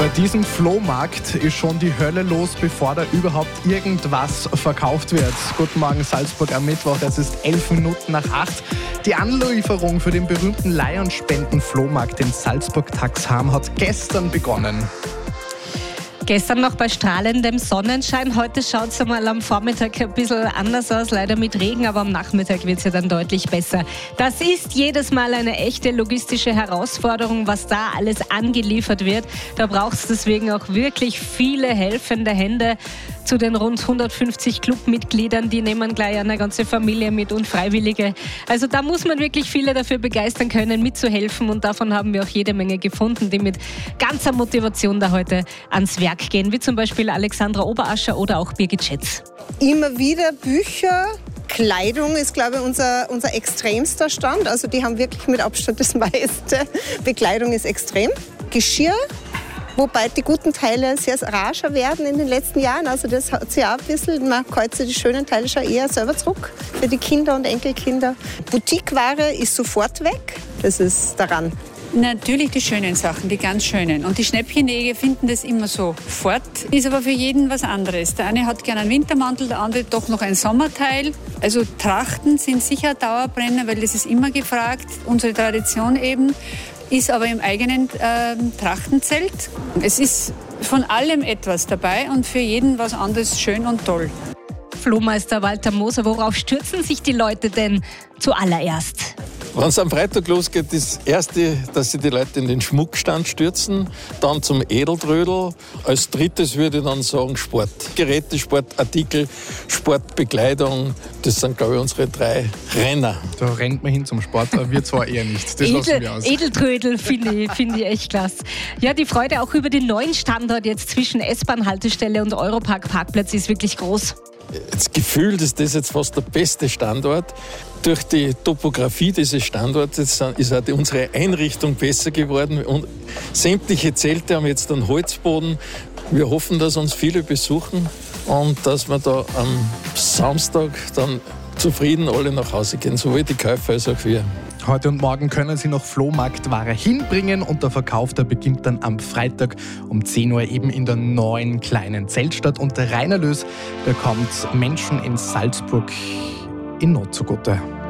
Bei diesem Flohmarkt ist schon die Hölle los, bevor da überhaupt irgendwas verkauft wird. Guten Morgen Salzburg am Mittwoch, es ist 7:11. Die Anlieferung für den berühmten Leih-und-Spenden-Flohmarkt in Salzburg-Taxham hat gestern begonnen. Gestern noch bei strahlendem Sonnenschein. Heute schaut es einmal am Vormittag ein bisschen anders aus, leider mit Regen, aber am Nachmittag wird es ja dann deutlich besser. Das ist jedes Mal eine echte logistische Herausforderung, was da alles angeliefert wird. Da braucht es deswegen auch wirklich viele helfende Hände. Zu den rund 150 Clubmitgliedern, die nehmen gleich eine ganze Familie mit und Freiwillige. Also da muss man wirklich viele dafür begeistern können, mitzuhelfen, und davon haben wir auch jede Menge gefunden, die mit ganzer Motivation da heute ans Werk gehen, wie zum Beispiel Alexandra Oberascher oder auch Birgit Schätz. Immer wieder Bücher. Kleidung ist, glaube ich, unser extremster Stand. Also die haben wirklich mit Abstand das meiste. Bekleidung ist extrem. Geschirr. Wobei die guten Teile sehr rascher werden in den letzten Jahren. Also das hat sich auch ein bisschen, man hält sich die schönen Teile schon eher selber zurück für die Kinder und Enkelkinder. Boutique-Ware ist sofort weg. Das ist daran. Natürlich die schönen Sachen, die ganz schönen. Und die Schnäppchenjäger finden das immer sofort. Ist aber für jeden was anderes. Der eine hat gerne einen Wintermantel, der andere doch noch ein Sommerteil. Also Trachten sind sicher Dauerbrenner, weil das ist immer gefragt. Unsere Tradition eben. Ist aber im eigenen Trachtenzelt. Es ist von allem etwas dabei und für jeden was anderes schön und toll. Flohmeister Walter Moser, worauf stürzen sich die Leute denn zuallererst? Wenn es am Freitag losgeht, das Erste, dass sich die Leute in den Schmuckstand stürzen, dann zum Edeltrödel. Als Drittes würde ich dann sagen Sport. Geräte, Sportartikel, Sportbekleidung, das sind, glaube ich, unsere 3 Renner. Da rennt man hin zum Sport, aber wir zwar eher nicht. Das lassen wir aus. Edeltrödel finde ich echt klasse. Ja, die Freude auch über den neuen Standort jetzt zwischen S-Bahn-Haltestelle und Europark-Parkplatz ist wirklich groß. Das Gefühl, dass das jetzt fast der beste Standort. Durch die Topografie dieses Standorts ist auch unsere Einrichtung besser geworden. Und sämtliche Zelte haben jetzt einen Holzboden. Wir hoffen, dass uns viele besuchen und dass wir da am Samstag dann zufrieden alle nach Hause gehen, sowohl die Käufer als auch wir. Heute und morgen können Sie noch Flohmarktware hinbringen und der Verkauf, der beginnt dann am Freitag um 10 Uhr eben in der neuen kleinen Zeltstadt. Und der Reinerlös, der kommt Menschen in Salzburg in Not zugute.